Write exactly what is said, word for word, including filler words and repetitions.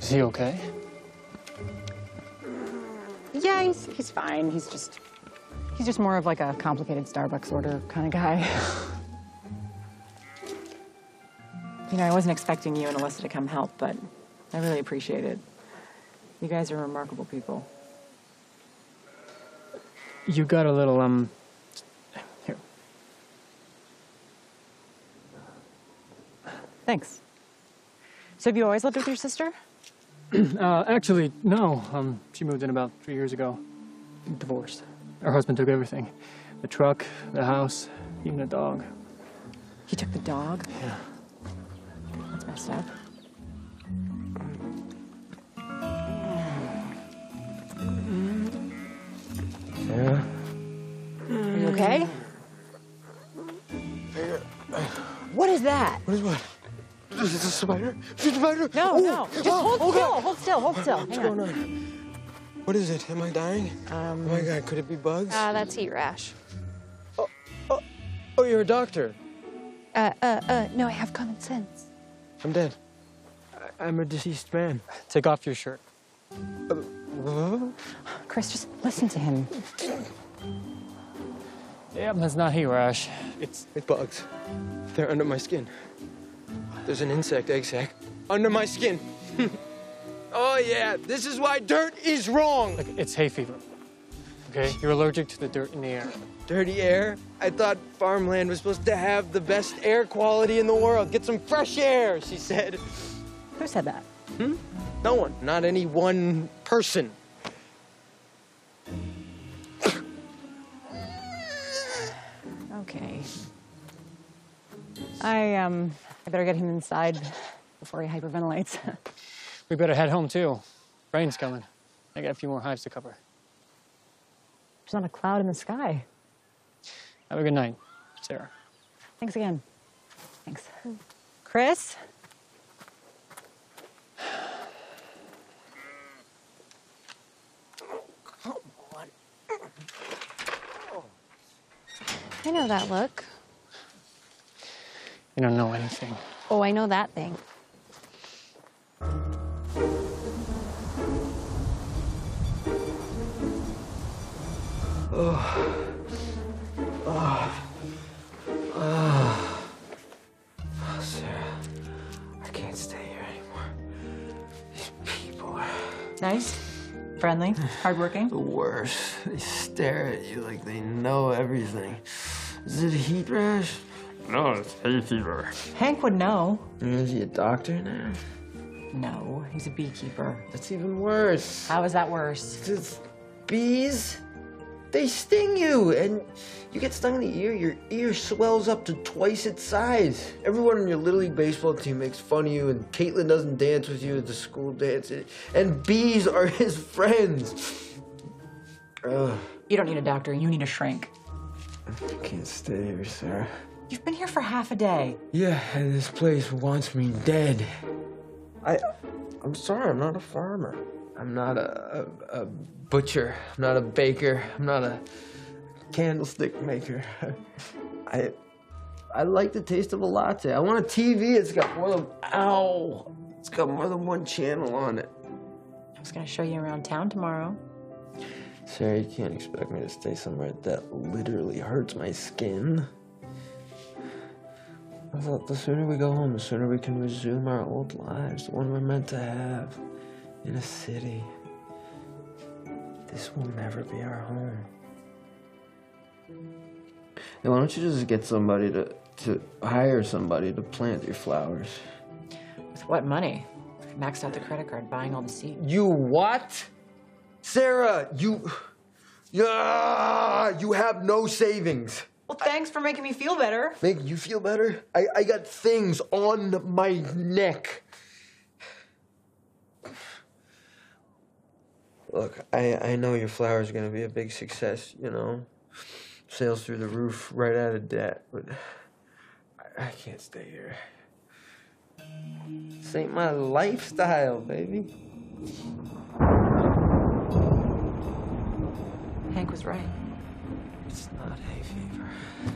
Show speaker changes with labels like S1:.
S1: Is he okay?
S2: Yeah, he's, he's fine. He's just, he's just more of like a complicated Starbucks order kind of guy. You know, I wasn't expecting you and Alyssa to come help, but I really appreciate it. You guys are remarkable people.
S1: You got a little, um... Here.
S2: Thanks. So have you always lived with your sister?
S1: uh, actually, no. Um, she moved in about three years ago. Divorced. Her husband took everything. The truck, the house, even the dog.
S2: He took the dog?
S1: Yeah.
S2: That's messed up.
S3: Sarah?
S2: Are you okay? What is that?
S3: What is what? Is it a spider? Is it a spider?
S2: No,
S3: oh,
S2: no. Just
S3: oh,
S2: hold
S3: oh,
S2: still.
S3: God.
S2: Hold still. Hold still.
S3: What's
S2: Hang on.
S3: going on? What is it? Am I dying?
S2: Um,
S3: oh my God, could it be bugs?
S4: Uh, that's heat rash.
S3: Oh, oh, oh, you're a doctor.
S4: Uh, uh, uh, no, I have common sense.
S3: I'm dead.
S1: I I'm a deceased man. Take off your shirt.
S3: Uh, what?
S2: Chris, just listen to him.
S1: Yeah, that's not heat rash. It's...
S3: It's bugs. They're under my skin. There's an insect egg sac under my skin. Oh, yeah, this is why dirt is wrong.
S1: Look, it's hay fever. Okay? You're allergic to the dirt in the air.
S3: Dirty air? I thought farmland was supposed to have the best air quality in the world. Get some fresh air, she said.
S2: Who said that?
S3: Hmm? No one. Not any one person.
S2: Okay. I, um, I better get him inside before he hyperventilates.
S1: We better head home, too. Rain's coming. I got a few more hives to cover.
S2: There's not a cloud in the sky.
S1: Have a good night, Sarah.
S2: Thanks again. Thanks. Chris?
S3: Come on.
S4: I know that look.
S1: You don't know anything.
S4: Oh, I know that thing.
S3: Oh. Oh. Oh. Oh, Sarah, I can't stay here anymore. These people are
S2: Nice? Friendly? Hardworking?
S3: the worst. They stare at you like they know everything. Is it a heat rash? No, it's hay fever.
S2: Hank would know.
S3: Is he a doctor now?
S2: No, he's a beekeeper.
S3: That's even worse.
S2: How is that worse?
S3: It's bees, they sting you, and you get stung in the ear, your ear swells up to twice its size. Everyone on your Little League baseball team makes fun of you, and Caitlin doesn't dance with you at the school dance, and bees are his friends. Ugh.
S2: You don't need a doctor, you need a shrink.
S3: I can't stay here, Sarah.
S2: You've been here for half a day.
S3: Yeah, and this place wants me dead. I, I'm sorry, I'm not a farmer. I'm not a, a, a butcher. I'm not a baker. I'm not a candlestick maker. I, I like the taste of a latte. I want a T V. It's got more than, ow. It's got more than one channel on it.
S2: I was gonna show you around town tomorrow.
S3: Sarah, you can't expect me to stay somewhere that literally hurts my skin. I thought the sooner we go home, the sooner we can resume our old lives, the one we're meant to have, in a city. This will never be our home. Now, why don't you just get somebody to, to hire somebody to plant your flowers?
S2: With what money? I maxed out the credit card buying all the seeds.
S3: You what? Sarah, you... Yeah, you have no savings.
S2: Well, thanks for making me feel better.
S3: Make you feel better? I, I got things on my neck. Look, I, I know your flower's gonna be a big success, you know? Sales through the roof, right out of debt, but I, I can't stay here. This ain't my lifestyle, baby.
S2: Hank was right.
S3: It's not hay fever.